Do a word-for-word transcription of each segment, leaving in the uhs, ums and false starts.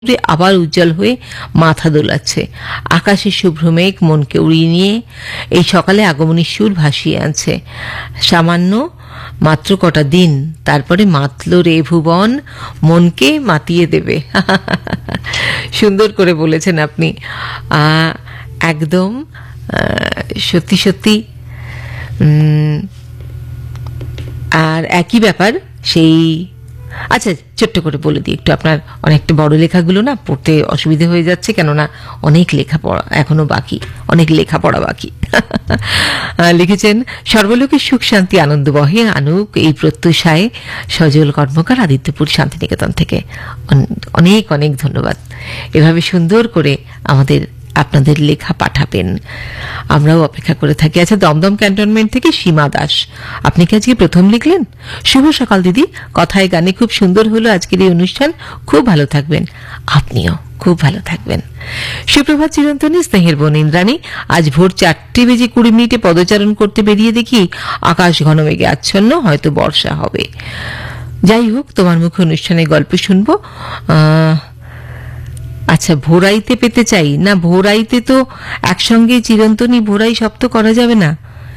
আবার উজ্জ্বল হয়ে মাথা দোলাচ্ছে। আকাশে শুভ্র মেঘ মনকে উড়িয়ে নিয়ে এই সকালে আগমনী সুর ভাসিয়ে আনছে। সামান্য মাত্র কটা দিন, তারপরে মাতল রে ভুবন, মনকে মাতিয়ে দেবে। সুন্দর করে বলেছেন আপনি। আহ, একদম আহ, সত্যি সত্যি। উম, আর একই ব্যাপার সেই। আচ্ছা, ছোট্ট করে বলে দিই একটু, আপনার অনেকটা বড় লেখাগুলো না পড়তে অসুবিধে হয়ে যাচ্ছে, কেননা অনেক লেখাপড়া এখনো বাকি, অনেক লেখাপড়া বাকি। লিখেছেন, সর্বলোকে সুখ শান্তি আনন্দ বহে আনুক এই প্রত্যুষায় সজল কর্মকার, আদিত্যপুর শান্তিনিকেতন থেকে। অনেক অনেক ধন্যবাদ। এভাবে সুন্দর করে আমাদের আপনাদের লেখা পাঠাবেন, আমরাও অপেক্ষা করে থাকি। আচ্ছা, দমদম ক্যান্টনমেন্ট থেকে সীমা দাস, আপনি কি আজকে প্রথম লিখলেন? শুভ সকাল দিদি, কথায় গানে খুব সুন্দর হলো আজকের এই অনুষ্ঠান, খুব ভালো থাকবেন। আপনিও খুব ভালো থাকবেন। সুপ্রভাত চিরন্তনী, স্নেহের বোন ইন্দ্রাণী। আজ ভোর চারটে বেজে কুড়ি মিনিটে পদচারণ করতে বেরিয়ে দেখি আকাশ ঘন মেঘে আচ্ছন্ন, হয়তো বর্ষা হবে। যাই হোক, তোমার মুখে অনুষ্ঠানে গল্প শুনবো। আহ আচ্ছা, ভোরাইতে পেতে চাই না, ভোরাইতে তো একসঙ্গে চিরন্তনী ভোরাই সব তো করা যাবে না।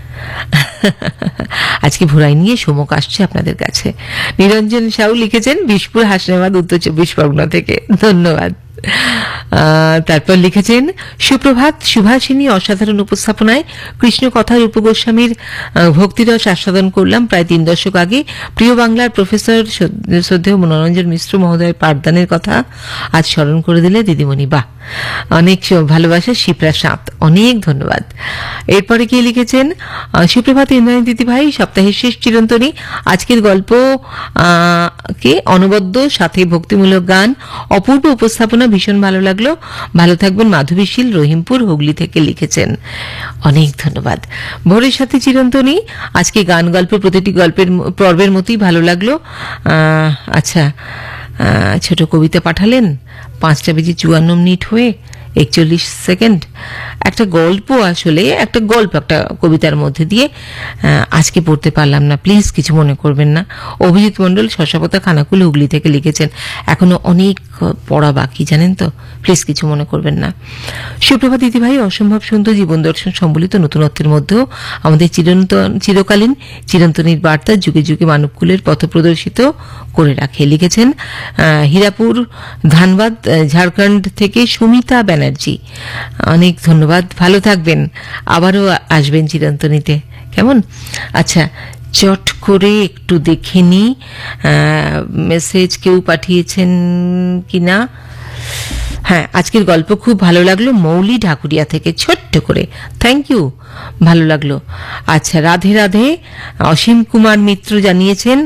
আজকে ভোরাই নিয়ে সোমক আসছে আপনাদের কাছে। নিরঞ্জন সাউ লিখেছেন বিশপুর হাসনাবাদ, উত্তর চব্বিশ পরগনা থেকে। ধন্যবাদ। তারপর লিখেছেন, সুপ্রভাত সুভাষিনী, অসাধারণ উপস্থাপনায় কৃষ্ণ কথার উপগোস্বামীর ভক্তিরস আস্বাদন করলাম প্রায় তিন দশক আগে। প্রিয় বাংলার প্রফেসর শ্রদ্ধেয় মনোরঞ্জন মিশ্র মহোদয়ের পাঠদানের কথা আজ স্মরণ করে দিলে দিদিমণি। বাহ, অনেক ভালোবাসা, শিপ্রা সাঁত, অনেক ধন্যবাদ। এরপরে কি লিখেছেন, সুপ্রভাত ইন্দ্রাণী দিদি ভাই, সপ্তাহের শেষ চিরন্তনী, আজকের গল্প কে অনবদ্য, সাথে ভক্তিমূলক গান, অপূর্ব উপস্থাপনা, ভীষণ ভালো লাগলো। ভালো থাকবেন। মাধবীশীল, রহিমপুর হুগলি থেকে লিখেছেন। অনেক ধন্যবাদ। ভোরের সাথে চিরন্তনী, আজকে গান গল্প প্রতিটি গল্পের পর্বের মতোই ভালো লাগলো। আচ্ছা, ছোট কবিতা পাঠালেন পাঁচটা বেজে চুয়ান্ন মিনিট হয়ে একচল্লিশ সেকেন্ড। একটা গল্প, আসলে একটা গল্প একটা কবিতার মধ্যে দিয়ে আজকে পড়তে পারলাম না, প্লিজ কিছু মনে করবেন না। অভিজিৎ মণ্ডল, শশাপতা, খানাকুল, হুগলি থেকে লিখেছেন। এখনো অনেক পড়া বাকি, জানেন তো, প্লিজ কিছু মনে করবেন না। সুপ্রভাত দিদি ভাই, অসম্ভব সুন্দর জীবন দর্শন সম্বলিত নতুনত্বের মধ্যেও আমাদের চিরন্তন চিরকালীন চিরন্তনীর বার্তা যুগে যুগে মানবকুলের পথ প্রদর্শিত করে রাখে, লিখেছেন হীরাপুর ধানবাদ ঝাড়খণ্ড থেকে সুমিতা ব্যানার্জি। অনেক ধন্যবাদ। ভালো থাকবেন, আবারও আসবেন চিরন্তনীতে, কেমন? আচ্ছা, চট করে একটু দেখে নি মেসেজ কেউ পাঠিয়েছেন কিনা। হ্যাঁ, আজকের গল্প খুব ভালো লাগলো, মৌলি ঢাকুরিয়া থেকে, ছোট্ট করে থ্যাংক ইউ, ভালো লাগলো। আচ্ছা, রাধে রাধে, অসীম কুমার মিত্র জানিয়েছেন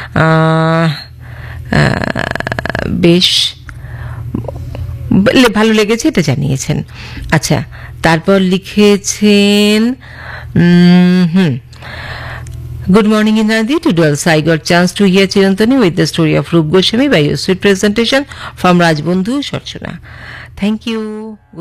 বেশ ভালো লেগেছে, এটা জানিয়েছেন। আচ্ছা, তারপর লিখেছেন, হুম Good morning, Indradi. Today also I got chance to hear Chirantani with the story of Rup Goswami by your sweet presentation from Rajbandhu Shorchuna. Thank you.